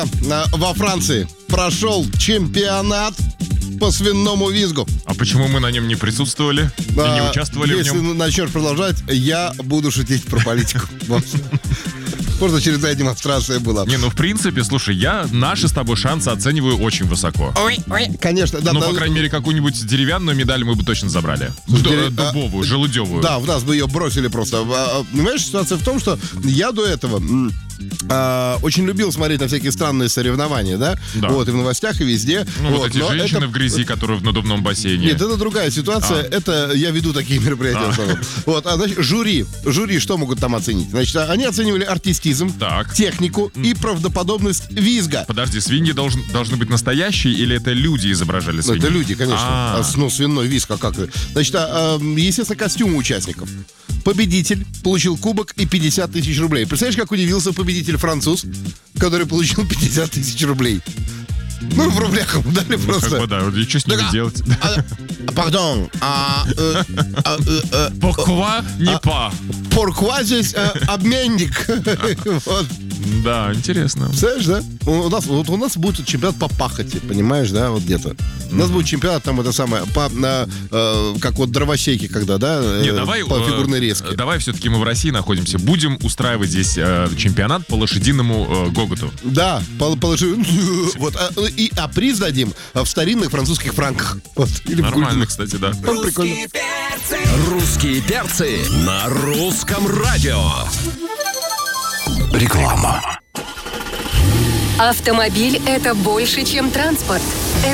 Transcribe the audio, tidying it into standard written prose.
во Франции прошел чемпионат по свинному визгу. А почему мы на нем не присутствовали и не участвовали в нем? Если начнешь продолжать, я буду шутить про политику. Может, очередная демонстрация была. Не, ну в принципе, слушай, я наши с тобой шансы оцениваю очень высоко. Конечно, да. Ну, по крайней мере, какую-нибудь деревянную медаль мы бы точно забрали. Дубовую, желудевую. Да, в нас бы ее бросили просто. Понимаешь, ситуация в том, что я до этого очень любил смотреть на всякие странные соревнования, да? Да. Вот, и в новостях, и везде. Ну, вот эти женщины в грязи, которые в надувном бассейне. Нет, это другая ситуация. Это я веду такие мероприятия. Вот, значит, жюри, что могут там оценить? Значит, они оценивали артистизм, технику и правдоподобность визга. Подожди, свиньи должны быть настоящие или это люди изображали свиньи? Это люди, конечно. Ну, свиной визг, а как? Значит, естественно, костюмы участников. Победитель получил кубок и 50 тысяч рублей. Представляешь, как удивился победитель француз, который получил 50 тысяч рублей? Ну, в рублях ему дали просто. Как бы, да, и что с ними делать? Пардон. Pourquoi не па? Pourquoi здесь обменник? Вот. Да, интересно. Представляешь, да? У нас будет чемпионат по пахоте, понимаешь, да, вот где-то. У нас будет чемпионат там это самое, как вот дровосеки, когда, да, по фигурной резке. Давай все-таки мы в России находимся. Будем устраивать здесь чемпионат по лошадиному гоготу. Да, вот, а приз дадим в старинных французских франках. Вот, или нормально, кстати, да. Прикольно. Русские перцы на русском радио. Реклама. Автомобиль – это больше, чем транспорт.